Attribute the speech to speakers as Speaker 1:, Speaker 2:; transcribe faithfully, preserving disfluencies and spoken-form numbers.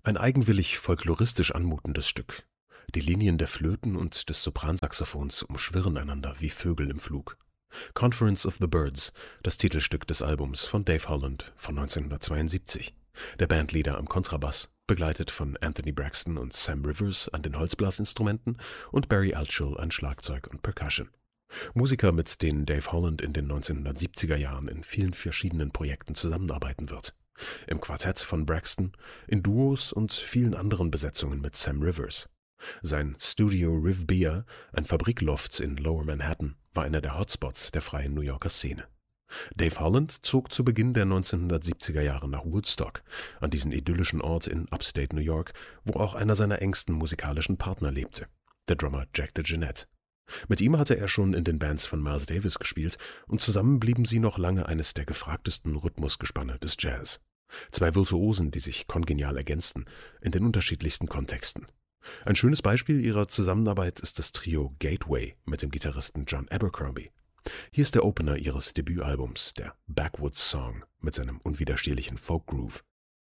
Speaker 1: Ein eigenwillig folkloristisch anmutendes Stück. Die Linien der Flöten und des Sopransaxophons umschwirren einander wie Vögel im Flug. Conference of the Birds, das Titelstück des Albums von Dave Holland von neunzehnhundertzweiundsiebzig. Der Bandleader am Kontrabass, begleitet von Anthony Braxton und Sam Rivers an den Holzblasinstrumenten und Barry Altschul an Schlagzeug und Percussion. Musiker, mit denen Dave Holland in den neunzehnhundertsiebziger Jahren in vielen verschiedenen Projekten zusammenarbeiten wird. Im Quartett von Braxton, in Duos und vielen anderen Besetzungen mit Sam Rivers. Sein Studio Riv Beer, ein Fabrikloft in Lower Manhattan, war einer der Hotspots der freien New Yorker Szene. Dave Holland zog zu Beginn der neunzehnhundertsiebziger Jahre nach Woodstock, an diesen idyllischen Ort in Upstate New York, wo auch einer seiner engsten musikalischen Partner lebte, der Drummer Jack DeJohnette. Mit ihm hatte er schon in den Bands von Miles Davis gespielt und zusammen blieben sie noch lange eines der gefragtesten Rhythmusgespanne des Jazz. Zwei Virtuosen, die sich kongenial ergänzten, in den unterschiedlichsten Kontexten. Ein schönes Beispiel ihrer Zusammenarbeit ist das Trio Gateway mit dem Gitarristen John Abercrombie. Hier ist der Opener ihres Debütalbums, der Backwoods Song, mit seinem unwiderstehlichen Folk-Groove.